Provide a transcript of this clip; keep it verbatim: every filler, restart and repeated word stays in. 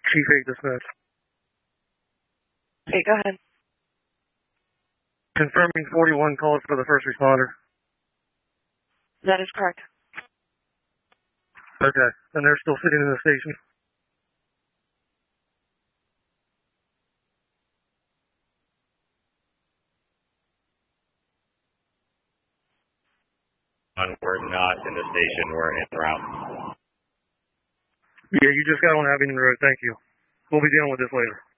Chief eight dispatch. Okay, go ahead. Confirming forty-one calls for the first responder. That is correct. Okay, and they're still sitting in the station. We're not in the station, we're in route. Yeah, you just got on Abington Road, thank you. We'll be dealing with this later.